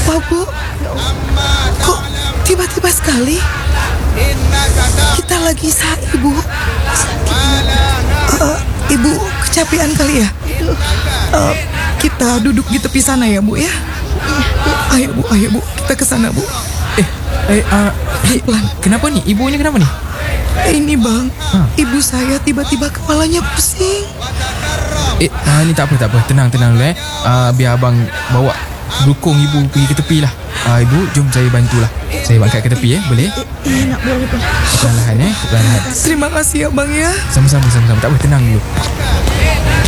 Wah Bu, kok tiba-tiba sekali kita lagi Ibu. Ibu kecapean kali ya. Kita duduk di tepi sana ya Bu ya. Ayo Bu, kita ke sana Bu. Pelan. Kenapa nih? Ibunya kenapa nih? Ini Bang, ibu saya tiba-tiba kepalanya pusing. Ini tak apa. Tenang dulu biar abang bawa dukung ibu pergi ke tepi lah. Ibu, jom saya bantulah. Saya angkat ke tepi boleh? Nak boleh. Perlahan. Terima kasih ya Bang ya. Sama-sama. Tak apa, tenang dulu.